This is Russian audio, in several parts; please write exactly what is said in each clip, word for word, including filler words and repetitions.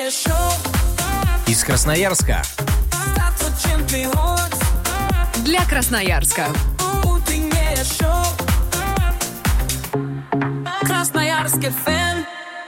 Из Красноярска. Для Красноярска. Красноярский фэн.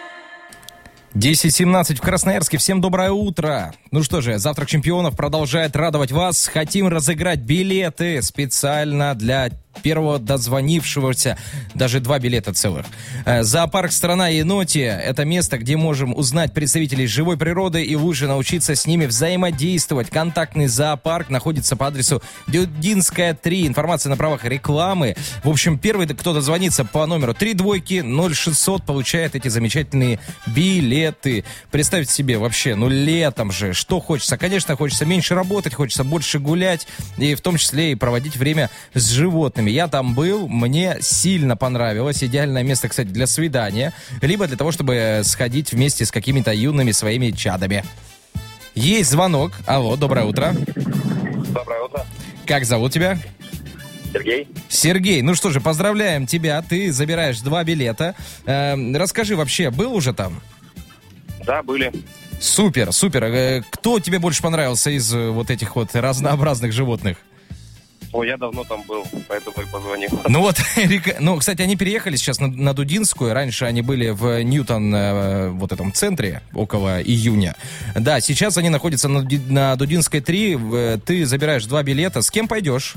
десять семнадцать в Красноярске. Всем доброе утро. Ну что же, завтрак чемпионов продолжает радовать вас. Хотим разыграть билеты специально для первого дозвонившегося. Даже два билета целых. Зоопарк «Страна енотия» — это место, где можем узнать представителей живой природы и лучше научиться с ними взаимодействовать. Контактный зоопарк находится по адресу Дудинская, три. Информация на правах рекламы. В общем, первый, кто дозвонится по номеру три двойки ноль шестьсот, получает эти замечательные билеты. Представьте себе вообще, ну летом же, что хочется? Конечно, хочется меньше работать, хочется больше гулять, и в том числе и проводить время с животными. Я там был, мне сильно понравилось. Идеальное место, кстати, для свидания, либо для того, чтобы сходить вместе с какими-то юными своими чадами. Есть звонок. Алло, доброе утро. Доброе утро. Как зовут тебя? Сергей. Сергей, ну что же, поздравляем тебя. Ты забираешь два билета. Э, расскажи вообще, был уже там? Да, были. Супер, супер. Э, кто тебе больше понравился из э, вот этих вот разнообразных животных? О, я давно там был, поэтому и позвонил. Ну вот, ну, кстати, они переехали сейчас на, на Дудинскую. Раньше они были в Ньютон, э, вот этом центре, около июня. Да, сейчас они находятся на, на Дудинской три. Ты забираешь два билета. С кем пойдешь?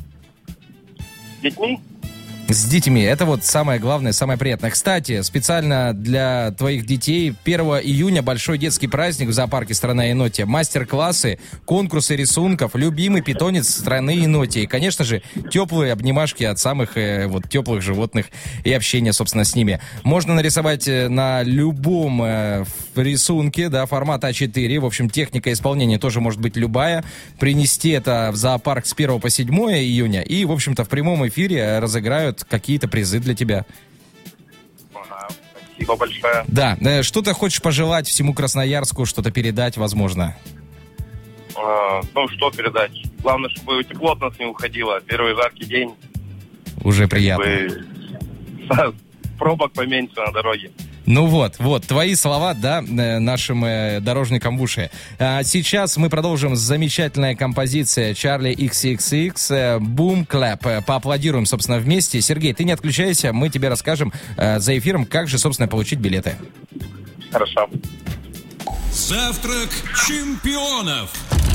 С детьми? С детьми. Это вот самое главное, самое приятное. Кстати, специально для твоих детей первого июня большой детский праздник в зоопарке «Страна енотия». Мастер-классы, конкурсы рисунков, любимый питомец страны енотии. И, конечно же, теплые обнимашки от самых э, вот теплых животных и общение, собственно, с ними. Можно нарисовать на любом э, рисунке, да, формата а четыре. В общем, техника исполнения тоже может быть любая. Принести это в зоопарк с первого по седьмое июня. И, в общем-то, в прямом эфире разыграют какие-то призы для тебя. Ага, спасибо большое. Да, что ты хочешь пожелать всему Красноярску, что-то передать, возможно? А, ну, что передать? Главное, чтобы тепло от нас не уходило. Первый жаркий день. Уже приятно. Чтобы пробок поменьше на дороге. Ну вот, вот, твои слова, да, нашим э, дорожникам в уши. А сейчас мы продолжим с замечательной композицией Charli икс икс икс э, Boom Clap. Поаплодируем, собственно, вместе. Сергей, ты не отключайся, мы тебе расскажем э, за эфиром, как же, собственно, получить билеты. Хорошо. Завтрак чемпионов.